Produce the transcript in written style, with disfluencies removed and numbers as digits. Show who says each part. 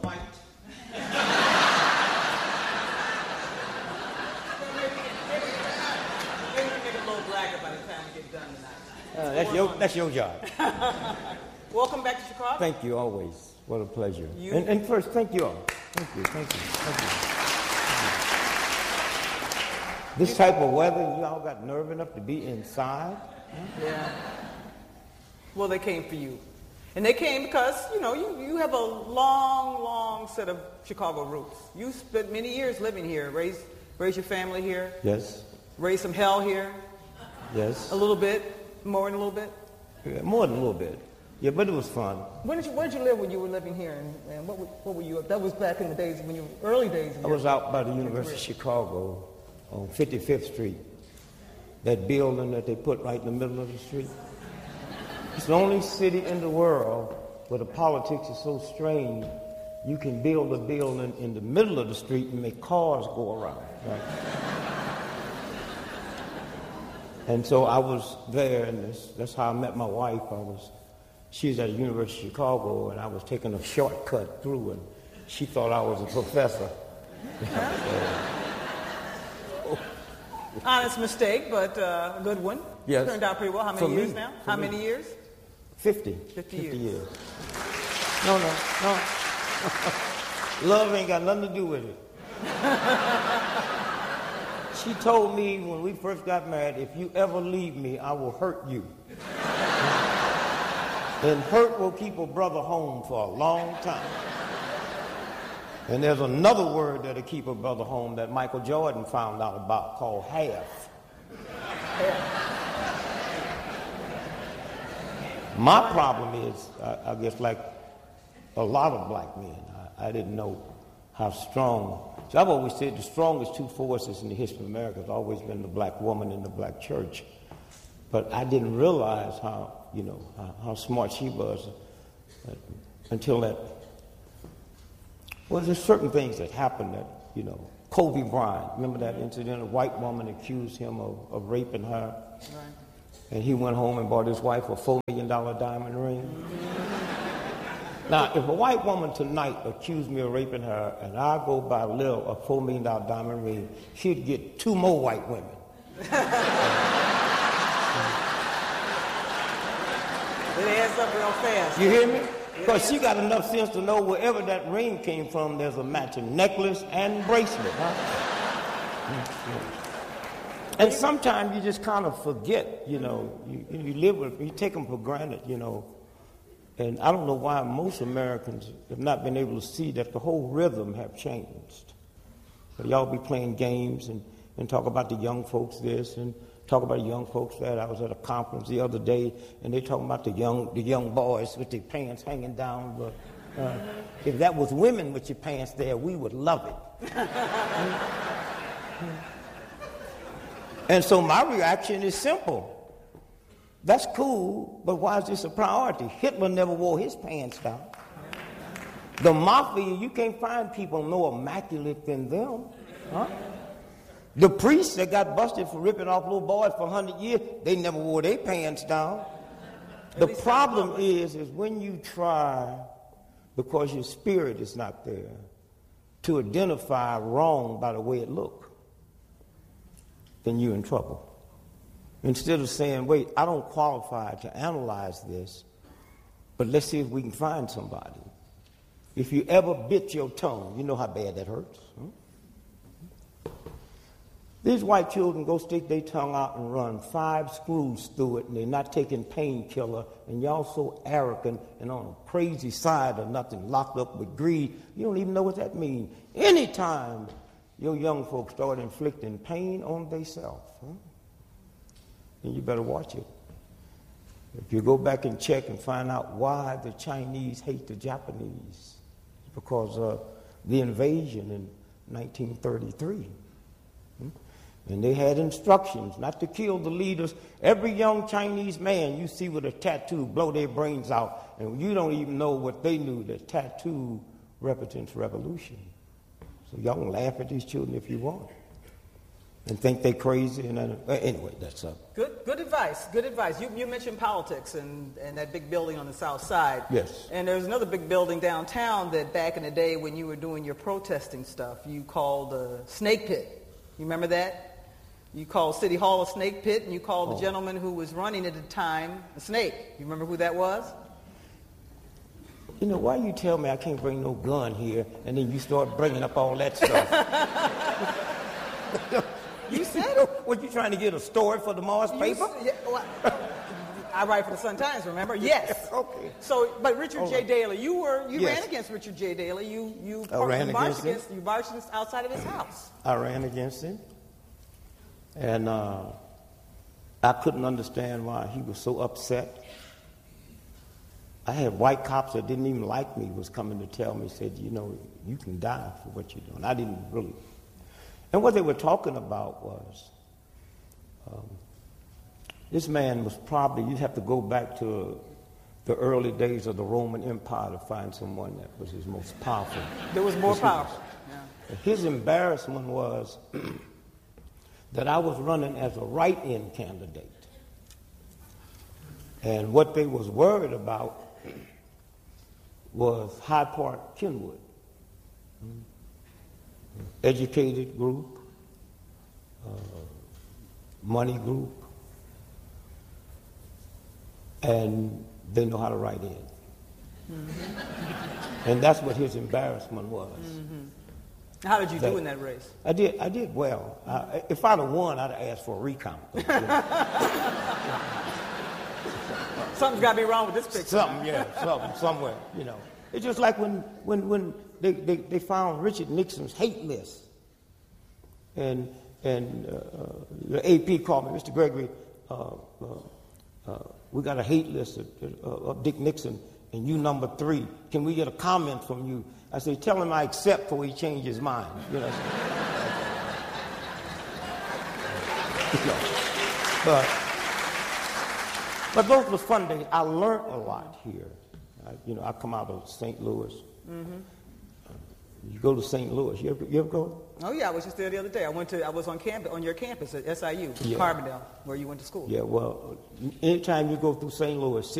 Speaker 1: white. Maybe we make a little blacker by the time we get done tonight.
Speaker 2: That's your job.
Speaker 1: Welcome back to Chicago.
Speaker 2: Thank you always. What a pleasure. And first, thank you all. Thank you. This type of weather, you all got nerve enough to be inside?
Speaker 1: Yeah. Well, they came for you. And they came because, you have a long, long set of Chicago roots. You spent many years living here, raised your family here.
Speaker 2: Yes.
Speaker 1: Raised some hell here.
Speaker 2: Yes.
Speaker 1: A little bit, more than a little bit.
Speaker 2: Yeah, more than a little bit. Yeah, but it was fun.
Speaker 1: Where did you live when you were living here? And what were you? That was back in the days early days.
Speaker 2: I was out by the University of Chicago on 55th Street. That building that they put right in the middle of the street. It's the only city in the world where the politics is so strange. You can build a building in the middle of the street and make cars go around. Right? And so I was there, and that's how I met my wife. She was at the University of Chicago, and I was taking a shortcut through, and she thought I was a professor.
Speaker 1: Honest mistake, but a good one.
Speaker 2: Yes.
Speaker 1: Turned out pretty well. How many years now? How many years?
Speaker 2: 50 years. No. Love ain't got nothing to do with it. She told me when we first got married, if you ever leave me, I will hurt you. And hurt will keep a brother home for a long time. And there's another word that'll keep a brother home that Michael Jordan found out about called half. My problem is, I guess like a lot of black men, I didn't know how strong. So I've always said the strongest two forces in the history of America has always been the black woman and the black church. But I didn't realize how smart she was until that. Well, there's certain things that happened that, Kobe Bryant, remember that incident? A white woman accused him of raping her. Right. And he went home and bought his wife a $4 million diamond ring. Now, if a white woman tonight accused me of raping her and I go buy Lil a $4 million diamond ring, she'd get 2 more white women.
Speaker 1: It adds up real fast.
Speaker 2: You hear me? Because she got enough sense to know wherever that ring came from, there's a matching necklace and bracelet. Huh? And sometimes you just kind of forget, you live with them, you take them for granted, And I don't know why most Americans have not been able to see that the whole rhythm have changed. But y'all be playing games and talk about the young folks this and talk about the young folks that. I was at a conference the other day, and they talking about the young boys with their pants hanging down. But if that was women with your pants there, we would love it. And so my reaction is simple. That's cool, but why is this a priority? Hitler never wore his pants down. The mafia, you can't find people more immaculate than them. Huh? The priests that got busted for ripping off little boys for 100 years, they never wore their pants down. The problem is when you try, because your spirit is not there, to identify wrong by the way it looks, then you're in trouble. Instead of saying, wait, I don't qualify to analyze this, but let's see if we can find somebody. If you ever bit your tongue, you know how bad that hurts. Huh? These white children go stick their tongue out and run 5 screws through it, and they're not taking painkiller, and y'all so arrogant and on a crazy side of nothing, locked up with greed, you don't even know what that means. Anytime your young folks start inflicting pain on themselves, then you better watch it. If you go back and check and find out why the Chinese hate the Japanese, it's because of the invasion in 1933. And they had instructions not to kill the leaders. Every young Chinese man you see with a tattoo, blow their brains out, and you don't even know what they knew, that tattoo represents revolution. So y'all can laugh at these children if you want. and think they're crazy. And anyway, that's up.
Speaker 1: Good advice. Good advice. You mentioned politics and that big building on the south side.
Speaker 2: Yes.
Speaker 1: And there's another big building downtown that back in the day when you were doing your protesting stuff, you called the Snake Pit. You remember that? You called City Hall a snake pit, and you called the gentleman who was running at the time a snake. You remember who that was?
Speaker 2: You know, why you tell me I can't bring no gun here, and then you start bringing up all that stuff?
Speaker 1: You said it.
Speaker 2: What, you trying to get a story for the Mars paper?
Speaker 1: I write for the Sun-Times, remember? Yes.
Speaker 2: Okay.
Speaker 1: So, but Richard J. Daley, you
Speaker 2: Yes.
Speaker 1: ran against Richard J. Daley. You marched outside of his house.
Speaker 2: I ran against him, and I couldn't understand why he was so upset. I had white cops that didn't even like me was coming to tell me, said, you know, you can die for what you're doing. I didn't really. And what they were talking about was, this man was probably, you'd have to go back to the early days of the Roman Empire to find someone that was his most powerful.
Speaker 1: There was more powerful.
Speaker 2: Yeah. His embarrassment was that I was running as a write-in candidate. And what they was worried about was Hyde Park Kenwood. Educated group, money group, and they know how to write in. Mm-hmm. And that's what his embarrassment was.
Speaker 1: Mm-hmm. How did you do in that race?
Speaker 2: I did well. If I'd have won, I'd have asked for a recount.
Speaker 1: Something's got to be wrong with this picture.
Speaker 2: Somewhere, you know. It's just like when they found Richard Nixon's hate list. And the AP called me, Mr. Gregory, we got a hate list of Dick Nixon, and you number 3. Can we get a comment from you? I said, tell him I accept before he changes his mind. You know. But those were fun days. I learned a lot here. I come out of St. Louis. Mm-hmm. You go to St. Louis. You ever go?
Speaker 1: Oh yeah, I was just there the other day. I was on your campus at SIU, Carbondale, where you went to school.
Speaker 2: Yeah. Well, anytime you go through St. Louis,